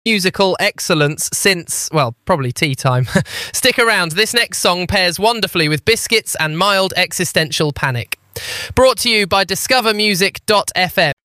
musical excellence since, well, probably tea time. Stick around, this next song pairs wonderfully with biscuits and mild existential panic. Brought to you by discovermusic.fm.